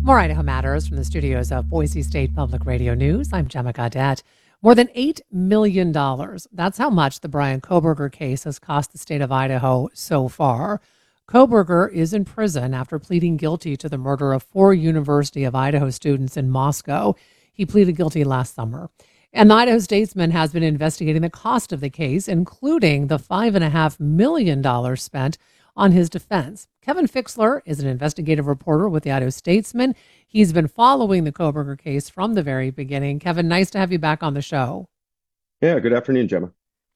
More Idaho Matters from the studios of Boise State Public Radio News. I'm Gemma Gaudette. More than $8 million. That's how much the Bryan Kohberger case has cost the state of Idaho so far. Kohberger is in prison after pleading guilty to the murder of 4 University of Idaho students in Moscow. He pleaded guilty last summer. And the Idaho Statesman has been investigating the cost of the case, including the $5.5 million spent on his defense. Kevin Fixler is an investigative reporter with the Idaho Statesman. He's been following the Kohberger case from the very beginning. Kevin, nice to have you back on the show. Yeah, good afternoon, Gemma.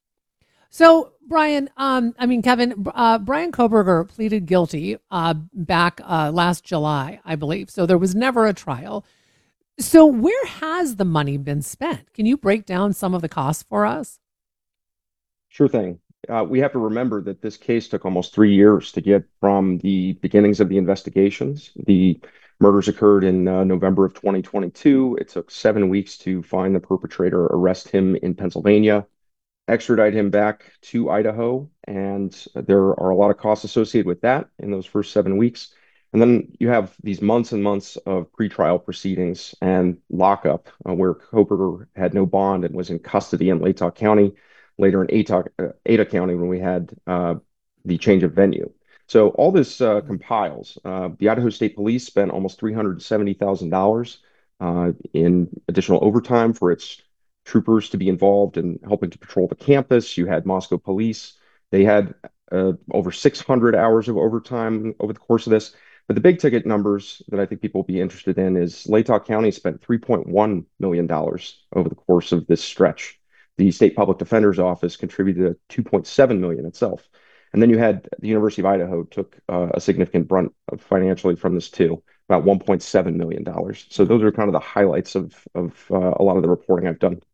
So, Brian, Kevin, Bryan Kohberger pleaded guilty back last July, I believe. So there was never a trial. So where has the money been spent? Can you break down some of the costs for us? Sure thing. We have to remember that this case took almost 3 years to get from the beginnings of the investigations. The murders occurred in November of 2022. It took 7 weeks to find the perpetrator, arrest him in Pennsylvania, extradite him back to Idaho, and there are a lot of costs associated with that in those first 7 weeks. And then you have these months and months of pretrial proceedings and lockup where Kohberger had no bond and was in custody in Latah County, later in Ada County when we had the change of venue. So all this compiles. The Idaho State Police spent almost $370,000 in additional overtime for its troopers to be involved in helping to patrol the campus. You had Moscow Police. They had over 600 hours of overtime over the course of this. But the big ticket numbers that I think people will be interested in is Latah County spent $3.1 million over the course of this stretch. The State Public Defender's Office contributed $2.7 million itself. And then you had the University of Idaho took a significant brunt of financially from this too, about $1.7 million. So those are kind of the highlights of a lot of the reporting I've done.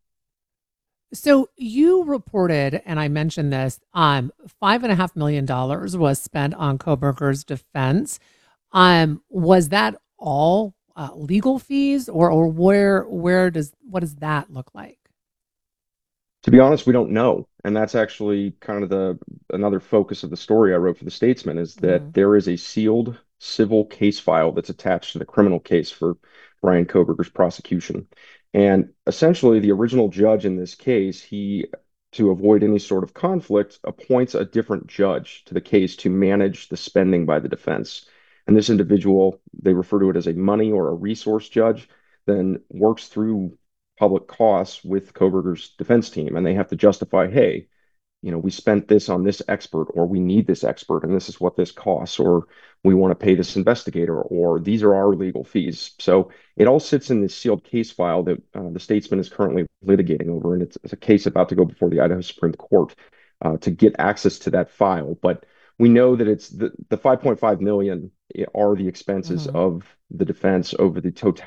So you reported, and I mentioned this, $5.5 million was spent on Kohberger's defense. Was that all legal fees, or what does that look like? To be honest, we don't know. And that's actually kind of another focus of the story I wrote for the Statesman is that there is a sealed civil case file that's attached to the criminal case for Bryan Kohberger's prosecution. And essentially, the original judge in this case, to avoid any sort of conflict, appoints a different judge to the case to manage the spending by the defense. And this individual, they refer to it as a money or a resource judge, then works through public costs with Kohberger's defense team, and they have to justify, hey, we spent this on this expert, or we need this expert, and this is what this costs, or we want to pay this investigator, or these are our legal fees. So it all sits in this sealed case file that the Statesman is currently litigating over, and it's a case about to go before the Idaho Supreme Court to get access to that file. But we know that it's the $5.5 million are the expenses of the defense over the totality